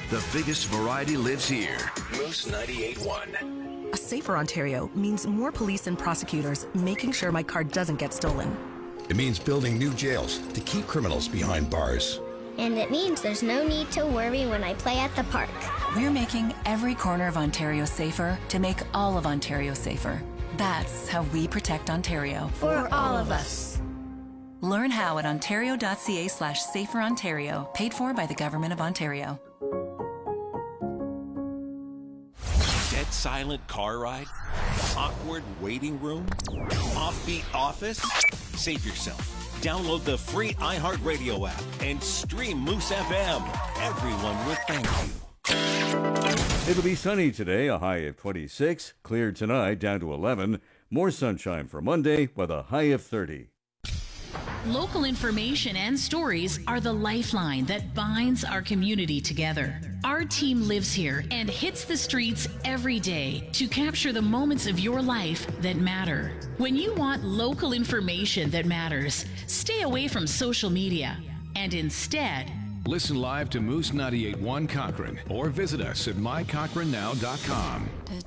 The biggest variety lives here. Moose 98.1. A safer Ontario means more police and prosecutors making sure my car doesn't get stolen. It means building new jails to keep criminals behind bars. And it means there's no need to worry when I play at the park. We're making every corner of Ontario safer to make all of Ontario safer. That's how we protect Ontario. For all of us. Learn how at ontario.ca/saferontario, paid for by the Government of Ontario. Dead silent car ride? Awkward waiting room? Offbeat office? Save yourself. Download the free iHeartRadio app and stream Moose FM. Everyone will thank you. It'll be sunny today, a high of 26. Clear tonight, down to 11. More sunshine for Monday with a high of 30. Local information and stories are the lifeline that binds our community together. Our team lives here and hits the streets every day to capture the moments of your life that matter. When you want local information that matters, stay away from social media and instead listen live to Moose 98.1 Cochrane or visit us at mycochranow.com.